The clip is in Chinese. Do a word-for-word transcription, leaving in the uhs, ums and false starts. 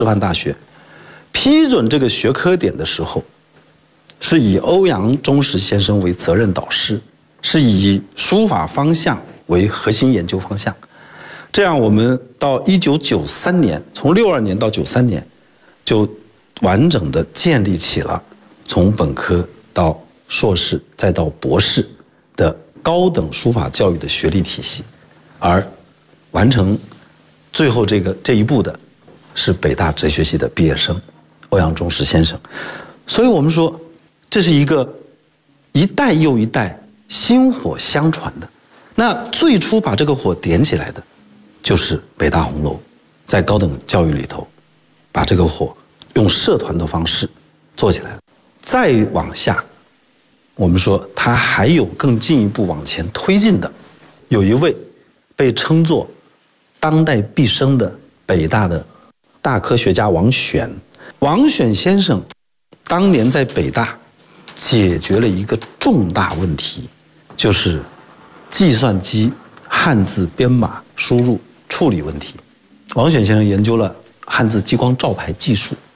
范大学批准这个学科点的时候，是以欧阳中石先生为责任导师，是以书法方向为核心研究方向。这样，我们到一九九三年，从六二年到九三年，就完整的建立起了从本科到硕士再到博士的高等书法教育的学历体系，而完成最后这个这一步的是北大哲学系的毕业生欧阳中石先生。所以我们说，这是一个一代又一代薪火相传的。那最初把这个火点起来的，就是北大红楼，在高等教育里头，把这个火用社团的方式做起来了。再往下，我们说它还有更进一步往前推进的，有一位被称作当代毕生的北大的大科学家王选。王选先生当年在北大解决了一个重大问题，就是计算机汉字编码输入处理问题。王选先生研究了汉字激光照排技术，